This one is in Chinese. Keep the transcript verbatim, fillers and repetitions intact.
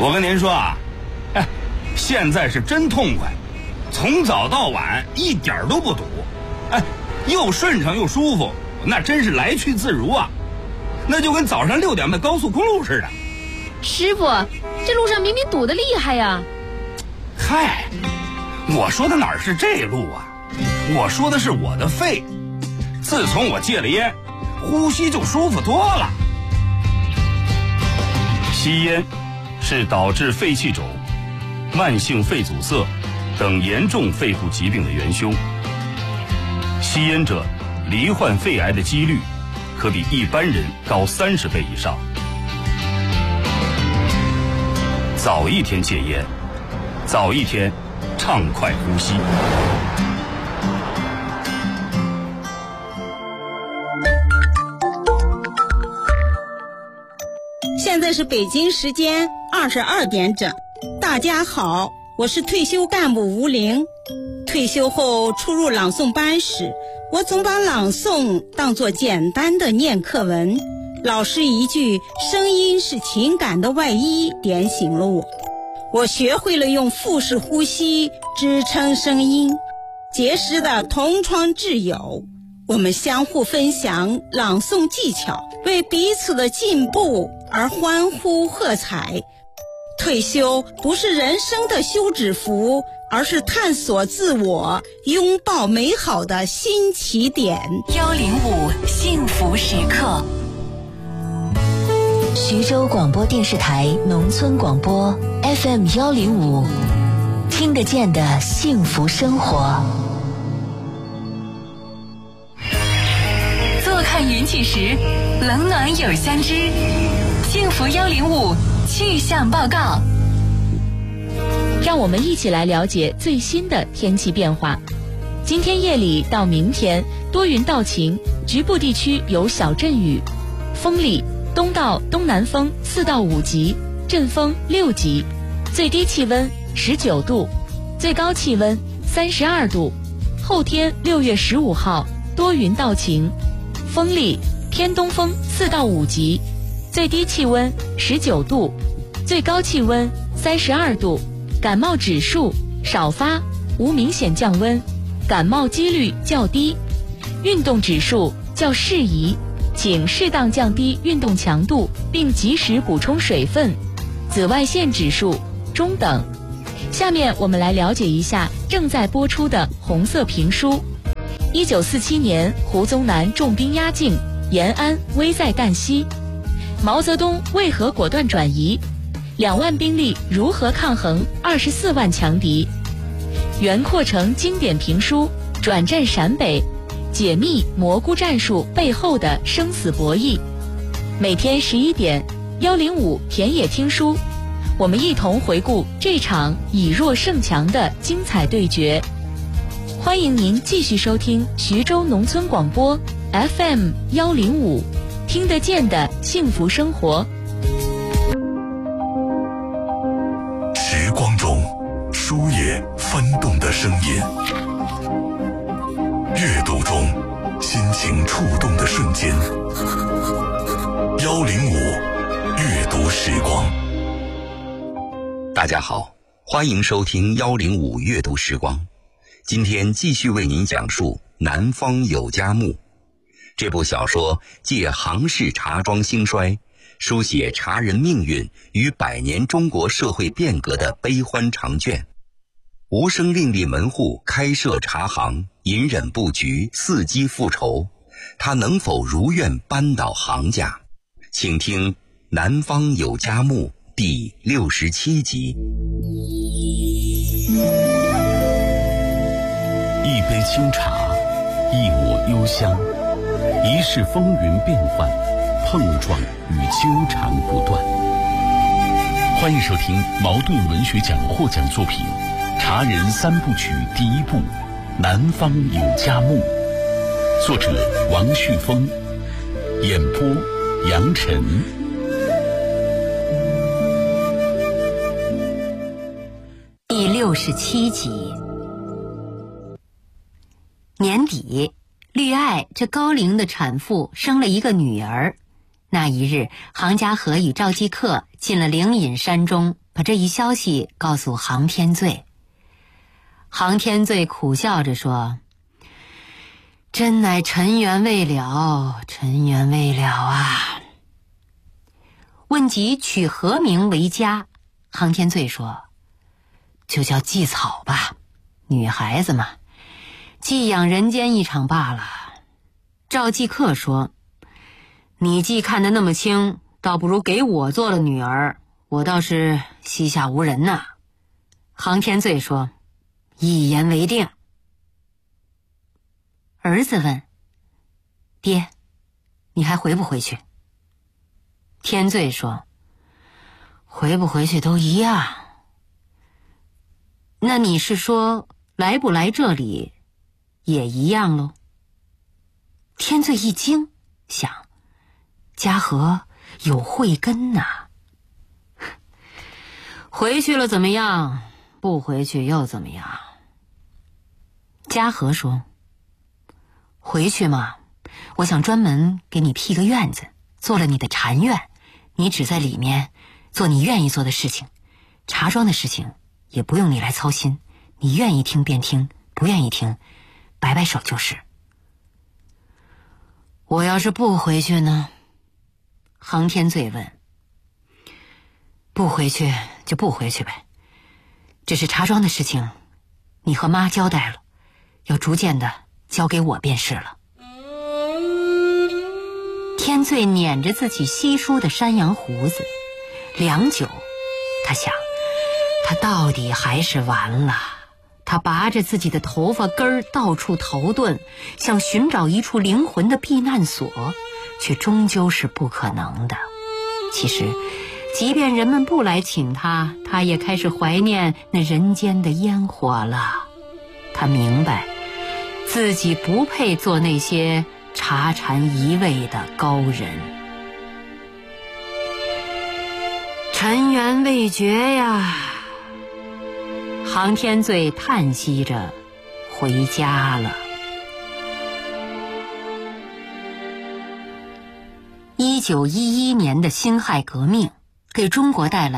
我跟您说啊，哎，现在是真痛快，从早到晚一点都不堵，哎，又顺畅又舒服，那真是来去自如啊，那就跟早上六点的高速公路似的。 师傅，这路上明明堵得厉害呀。 嗨，我说的哪是这路啊，我说的是我的肺。自从我戒了烟，呼吸就舒服多了。 吸烟是导致肺气肿、慢性肺阻塞等严重肺部疾病的元凶。吸烟者罹患肺癌的几率可比一般人高三十倍以上。早一天戒烟，早一天畅快呼吸。 现在是北京时间二十二点整。大家好，我是退休干部吴玲。退休后出入朗诵班时，我总把朗诵当作简单的念课文。老师一句声音是情感的外衣点醒了我，我学会了用腹式呼吸支撑声音。结识的同窗挚友，我们相互分享朗诵技巧，为彼此的进步而欢呼喝彩。退休不是人生的休止符，而是探索自我、拥抱美好的新起点。 幺零五幸福时刻，徐州广播电视台农村广播 F M 幺零五，听得见的幸福生活。坐看云起时，冷暖有相知。幸福幺零五气象报告， 让我们一起来了解最新的天气变化。今天夜里到明天多云到晴，局部地区有小阵雨，风力东到东南风四到五级，阵风六级，最低气温十九度，最高气温三十二度。后天六月十五号多云到晴，风力偏东风四到五级，最低气温十九度，最高气温三十二度。感冒指数少发，无明显降温，感冒几率较低。运动指数较适宜，请适当降低运动强度，并及时补充水分。紫外线指数中等。下面我们来了解一下正在播出的红色评书。一九四七年，胡宗南重兵压境，延安危在旦夕。毛泽东为何果断转移？两万兵力如何抗衡二十四万强敌？袁阔成经典评书《转战陕北》，解密蘑菇战术背后的生死博弈。每天十一点，幺零五田野听书，我们一同回顾这场以弱胜强的精彩对决。欢迎您继续收听徐州农村广播 F M 幺零五，听得见的幸福生活。 时光中书页翻动的声音，阅读中心情触动的瞬间。幺零五阅读时光。 大家好，欢迎收听幺零五阅读时光。今天继续为您讲述《南方有佳木》这部小说，借杭氏茶庄兴衰，书写茶人命运与百年中国社会变革的悲欢长卷。吴声另立门户，开设茶行，隐忍布局，伺机复仇，他能否如愿扳倒杭家？请听《南方有佳木》第六十七集。 一杯清茶，一抹幽香，一世风云变幻，碰撞与纠缠不断。欢迎收听茅盾文学奖获奖作品《茶人三部曲》第一部《南方有佳木》，作者王旭峰，演播杨晨。 第六十七集。年底，绿爱这高龄的产妇生了一个女儿， 那一日，杭嘉禾与赵继克进了灵隐山中，把这一消息告诉杭天罪。杭天罪苦笑着说：“真乃尘缘未了，尘缘未了啊！”问及取何名为佳，杭天罪说：“就叫祭草吧，女孩子嘛，寄养人间一场罢了。”赵继克说：“你既看得那么清，倒不如给我做了女儿，我倒是膝下无人呐。”杭天罪说：“一言为定。”儿子问：“爹，你还回不回去？”天罪说：“回不回去都一样。”那你是说来不来这里也一样喽？天罪一惊，想嘉禾有慧根呐、啊，回去了怎么样？不回去又怎么样？嘉禾说：“回去嘛，我想专门给你辟个院子，做了你的禅院，你只在里面做你愿意做的事情，茶庄的事情也不用你来操心，你愿意听便听，不愿意听，摆摆手就是。”我要是不回去呢？杭天罪问。不回去就不回去呗，只是茶庄的事情，你和妈交代了，要逐渐的交给我便是了。天罪捻着自己稀疏的山羊胡子，良久，他想，他到底还是完了。他拔着自己的头发根儿到处逃遁，想寻找一处灵魂的避难所，却终究是不可能的。其实即便人们不来请他，他也开始怀念那人间的烟火了。他明白自己不配做那些茶禅一味的高人。尘缘未绝呀，杭天罪叹息着回家了。一九一一年的辛亥革命给中国带来